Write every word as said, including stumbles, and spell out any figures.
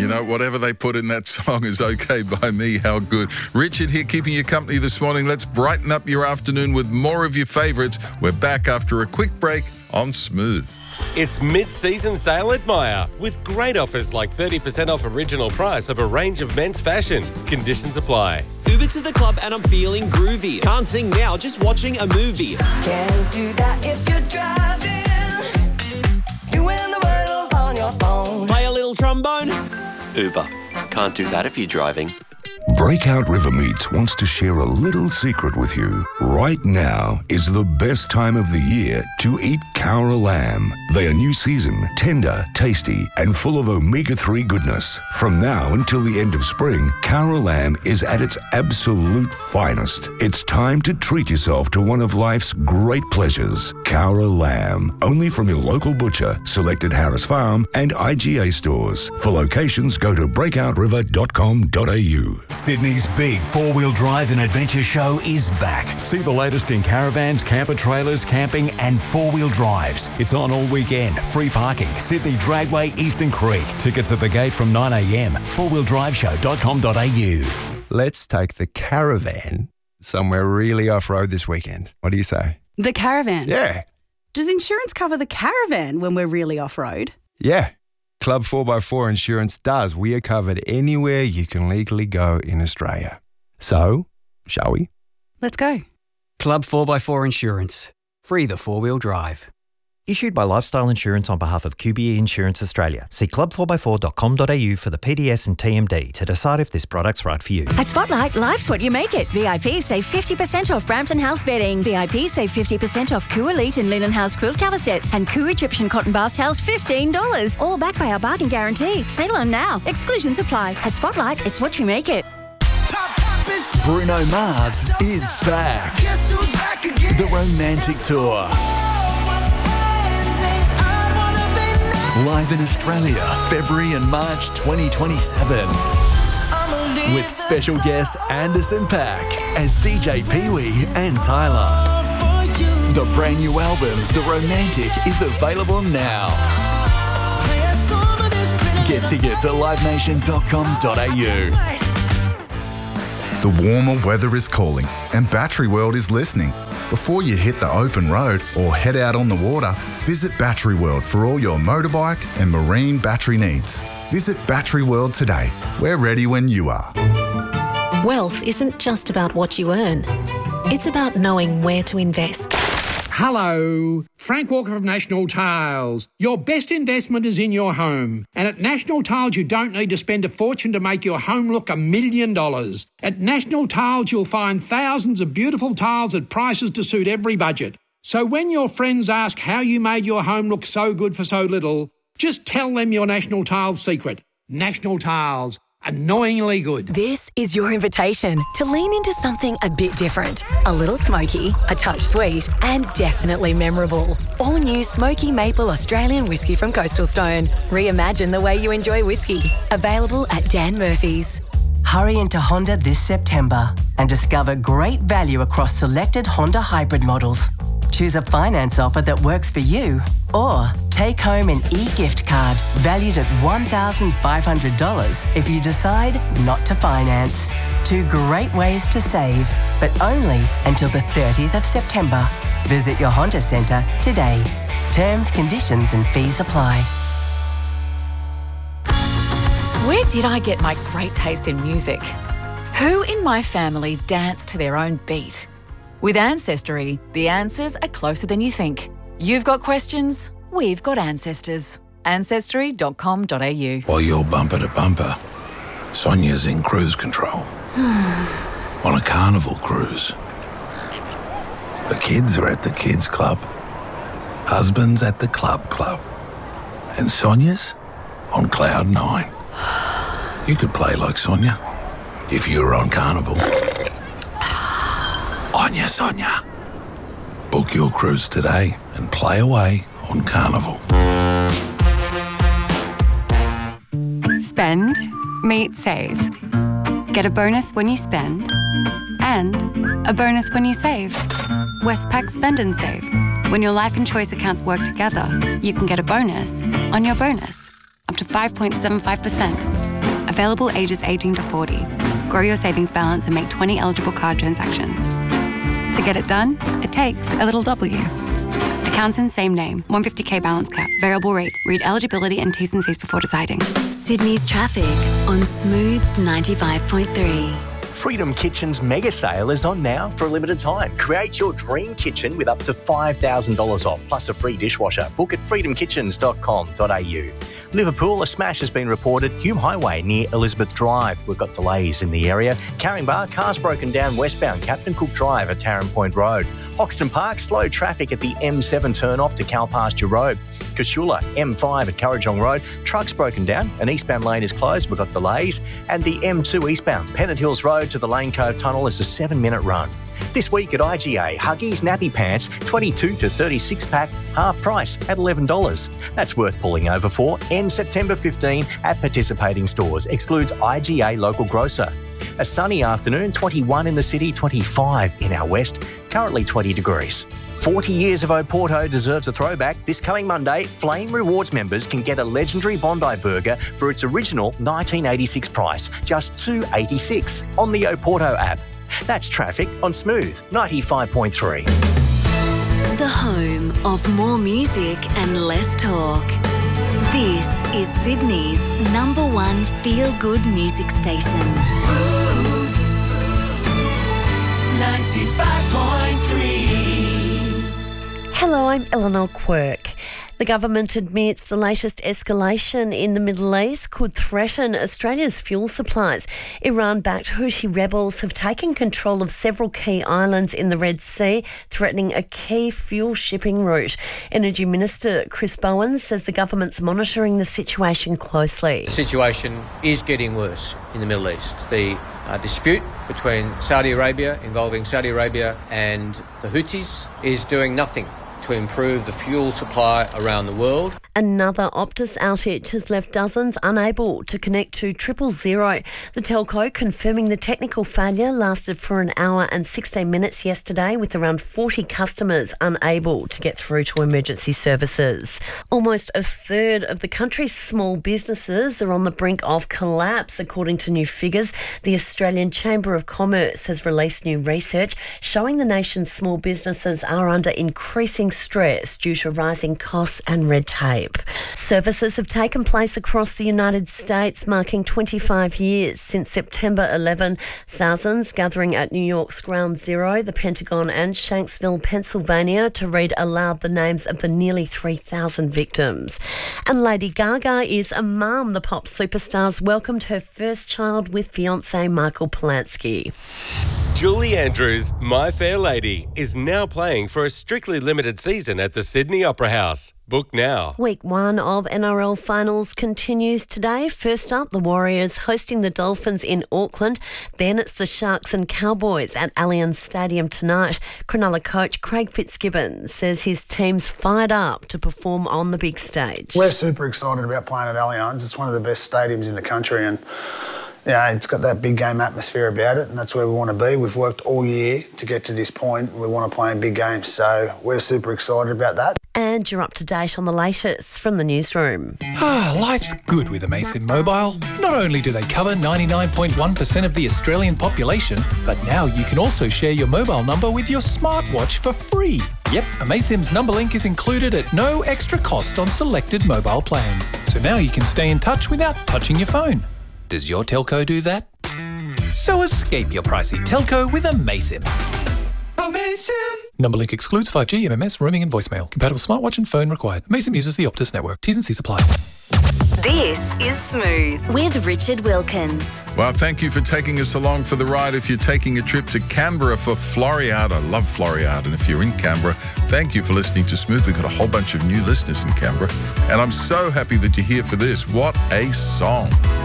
You know, whatever they put in that song is okay by me. How good. Richard here keeping you company this morning. Let's brighten up your afternoon with more of your favourites. We're back after a quick break on Smooth. It's mid-season sale at Myer with great offers like thirty percent off original price of a range of men's fashion. Conditions apply. Uber to the club and I'm feeling groovy. Can't sing now, just watching a movie. Can't do that if you're driving. Doing the world on your phone. Play a little trombone. Uber. Can't do that if you're driving. Breakout River Meats wants to share a little secret with you. Right now is the best time of the year to eat Cowra lamb. They are new season, tender, tasty, and full of omega three goodness. From now until the end of spring, Cowra lamb is at its absolute finest. It's time to treat yourself to one of life's great pleasures. Cowra lamb, only from your local butcher, selected Harris Farm and I G A stores. For locations, go to breakout river dot com dot a u. Sydney's big four-wheel drive and adventure show is back. See the latest in caravans, camper trailers, camping and four-wheel drives. It's on all weekend. Free parking. Sydney Dragway, Eastern Creek. Tickets at the gate from nine a m. four wheel drive show dot com dot a u. Let's take the caravan somewhere really off-road this weekend. What do you say? The caravan? Yeah. Does insurance cover the caravan when we're really off-road? Yeah. Club four by four Insurance does. We are covered anywhere you can legally go in Australia. So, shall we? Let's go. Club four by four Insurance. Free the four-wheel drive. Issued by Lifestyle Insurance on behalf of Q B E Insurance Australia. See club four by four dot com dot a u for the P D S and T M D to decide if this product's right for you. At Spotlight, life's what you make it. V I P save fifty percent off Brampton House bedding. V I P save fifty percent off Koo Elite and Linen House quilt cover sets. And Koo Egyptian cotton bath towels, fifteen dollars. All backed by our bargain guarantee. Sale on now. Exclusions apply. At Spotlight, it's what you make it. Bruno Mars is back. The Romantic Tour. Live in Australia, February and March twenty twenty-seven. With special guests Anderson .Paak as D J Pee-wee and Tyler. The brand new album, The Romantic, is available now. Get tickets at live nation dot com dot a u. The warmer weather is calling and Battery World is listening. Before you hit the open road or head out on the water, visit Battery World for all your motorbike and marine battery needs. Visit Battery World today. We're ready when you are. Wealth isn't just about what you earn. It's about knowing where to invest. Hello, Frank Walker of National Tiles. Your best investment is in your home. And at National Tiles, you don't need to spend a fortune to make your home look a million dollars. At National Tiles, you'll find thousands of beautiful tiles at prices to suit every budget. So when your friends ask how you made your home look so good for so little, just tell them your National Tiles secret. National Tiles. Annoyingly good. This is your invitation to lean into something a bit different. A little smoky, a touch sweet, and definitely memorable. All new Smoky Maple Australian whiskey from Coastal Stone. Reimagine the way you enjoy whiskey. Available at Dan Murphy's. Hurry into Honda this September and discover great value across selected Honda hybrid models. Choose a finance offer that works for you or take home an e-gift card valued at one thousand five hundred dollars if you decide not to finance. Two great ways to save, but only until the thirtieth of September. Visit your Honda Centre today. Terms, conditions and fees apply. Where did I get my great taste in music? Who in my family danced to their own beat? With Ancestry, the answers are closer than you think. You've got questions, we've got ancestors. ancestry dot com dot a u. While you're bumper to bumper, Sonia's in cruise control. On a carnival cruise. The kids are at the kids club. Husband's at the club club. And Sonia's on cloud nine. You could play like Sonia if you were on carnival. Onya Sonia. Book your cruise today and play away on Carnival. Spend, meet, save. Get a bonus when you spend and a bonus when you save. Westpac Spend and Save. When your life and choice accounts work together, you can get a bonus on your bonus, up to five point seven five percent. Available ages eighteen to forty. Grow your savings balance and make twenty eligible card transactions. To get it done, it takes a little W. Accounts in same name. one hundred fifty k balance cap. Variable rates. Read eligibility and T's and C's before deciding. Sydney's traffic on Smooth ninety-five point three. Freedom Kitchen's mega sale is on now for a limited time. Create your dream kitchen with up to five thousand dollars off, plus a free dishwasher. Book at freedom kitchens dot com dot a u. Liverpool, a smash has been reported. Hume Highway near Elizabeth Drive. We've got delays in the area. Caringbah, cars broken down westbound Captain Cook Drive at Tarrant Point Road. Hoxton Park, slow traffic at the M seven turn off to Calpasture Road. Cashula, M five at Currajong Road. Trucks broken down. An eastbound lane is closed. We've got delays. And the M two eastbound, Pennant Hills Road to the Lane Cove Tunnel is a seven minute run. This week at I G A, Huggies Nappy Pants, twenty-two to thirty-six pack, half price at eleven dollars. That's worth pulling over for. Ends September fifteenth at participating stores. Excludes I G A local grocer. A sunny afternoon, twenty-one in the city, twenty-five in our west. Currently twenty degrees. forty years of Oporto deserves a throwback. This coming Monday, Flame Rewards members can get a legendary Bondi burger for its original nineteen eighty-six price, just two dollars eighty-six on the Oporto app. That's traffic on Smooth ninety-five point three. The home of more music and less talk. This is Sydney's number one feel-good music station. Smooth ninety-five point three. Hello, I'm Eleanor Quirk. The government admits the latest escalation in the Middle East could threaten Australia's fuel supplies. Iran-backed Houthi rebels have taken control of several key islands in the Red Sea, threatening a key fuel shipping route. Energy Minister Chris Bowen says the government's monitoring the situation closely. The situation is getting worse in the Middle East. The uh, dispute between Saudi Arabia, involving Saudi Arabia and the Houthis, is doing nothing to improve the fuel supply around the world. Another Optus outage has left dozens unable to connect to triple zero. The telco confirming the technical failure lasted for an hour and sixteen minutes yesterday, with around forty customers unable to get through to emergency services. Almost a third of the country's small businesses are on the brink of collapse, according to new figures. The Australian Chamber of Commerce has released new research showing the nation's small businesses are under increasing stress due to rising costs and red tape. Services have taken place across the United States, marking twenty-five years since September eleventh. Thousands gathering at New York's Ground Zero, the Pentagon and Shanksville, Pennsylvania, to read aloud the names of the nearly three thousand victims. And Lady Gaga is a mum. The pop superstar's welcomed her first child with fiancé Michael Polanski. Julie Andrews' My Fair Lady is now playing for a strictly limited season at the Sydney Opera House. Book now. Week one of N R L finals continues today. First up, the Warriors hosting the Dolphins in Auckland. Then it's the Sharks and Cowboys at Allianz Stadium tonight. Cronulla coach Craig Fitzgibbon says his team's fired up to perform on the big stage. We're super excited about playing at Allianz. It's one of the best stadiums in the country, and yeah, it's got that big game atmosphere about it, and that's where we want to be. We've worked all year to get to this point, and we want to play in big games, so we're super excited about that. And you're up to date on the latest from the newsroom. Ah, life's good with Amaysim Mobile. Not only do they cover ninety-nine point one percent of the Australian population, but now you can also share your mobile number with your smartwatch for free. Yep, Amaysim's number link is included at no extra cost on selected mobile plans. So now you can stay in touch without touching your phone. Does your telco do that? So escape your pricey telco with Amaysim. Amaysim! Number link excludes five G, M M S, roaming and voicemail. Compatible smartwatch and phone required. Amaysim uses the Optus network. T's and C's apply. This is Smooth with Richard Wilkins. Well, thank you for taking us along for the ride. If you're taking a trip to Canberra for Floriade, I love Floriade. And if you're in Canberra, thank you for listening to Smooth. We've got a whole bunch of new listeners in Canberra. And I'm so happy that you're here for this. What a song.